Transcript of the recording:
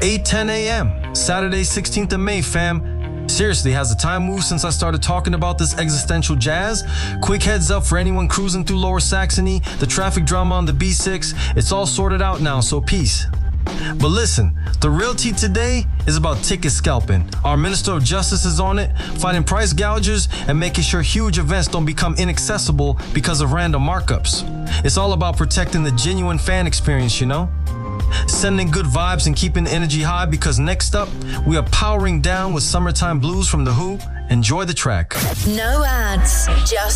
8:10 a.m., Saturday, 16th of May, fam. Seriously, has the time moved since I started talking about this existential jazz? Quick heads up for anyone cruising through Lower Saxony, the traffic drama on the B6, it's all sorted out now, so peace. But listen, the real tea today is about ticket scalping. Our Minister of Justice is on it, fighting price gougers and making sure huge events don't become inaccessible because of random markups. It's all about protecting the genuine fan experience, you know? Sending good vibes and keeping the energy high, because next up, we are powering down with Summertime Blues from The Who. Enjoy the track. No ads, just